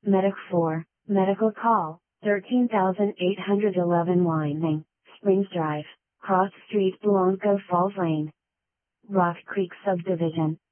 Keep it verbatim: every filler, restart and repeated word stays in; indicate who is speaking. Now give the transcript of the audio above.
Speaker 1: Medic four, Medical Call, thirteen thousand eight hundred eleven Wyoming, Springs Drive, Cross Street, Blanco Falls Lane. Rock Creek Subdivision,